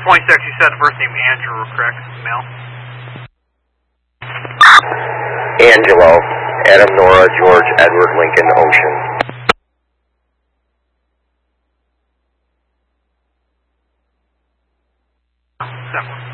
26, you said the first name Andrew, correct? Male? Angelo, Adam, Nora, George, Edward, Lincoln, Ocean. 7.